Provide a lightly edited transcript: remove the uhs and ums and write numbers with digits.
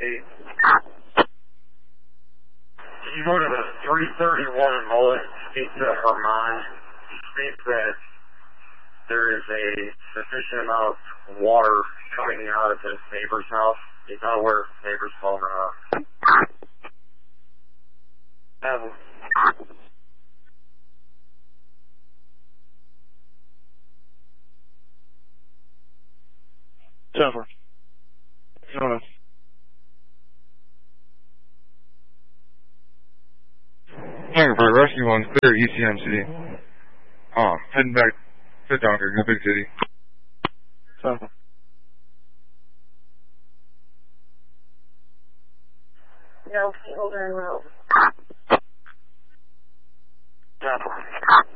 You go to the 331 Mullet, speak to Herman. She states that there is a sufficient amount of water coming out of his neighbor's house. He's not aware if his neighbor's home or not. Jennifer. No. Hangar for rescue one's clear ECM city. Heading back to Dunkirk, no big city. Jennifer. No, hold her in row. Jennifer.